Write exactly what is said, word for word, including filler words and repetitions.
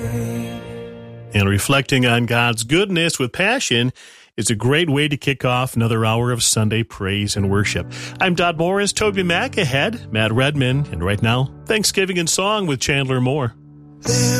And reflecting on God's goodness with passion is a great way to kick off another hour of Sunday praise and worship. I'm Dodd Morris, Toby Mack ahead, Matt Redman, and right now, Thanksgiving in Song with Chandler Moore. There